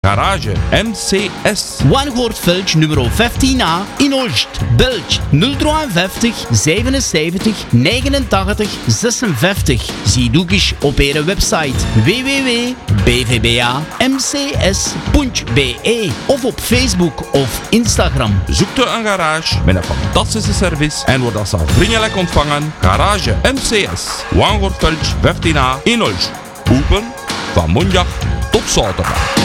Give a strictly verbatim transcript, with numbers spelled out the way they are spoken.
Garage M C S. Wangoortveld nummer vijftien A in Olst. Belg nul vijfenvijftig zevenenzeventig negenentachtig zesenvijftig. Zie ook eens op hun website w w w punt b v b a m c s punt b e of op Facebook of Instagram. Zoekt u een garage met een fantastische service en wordt als vriendelijk ontvangen. Garage M C S. Wangoortveld vijftien A in Olst. Open van maandag tot zaterdag.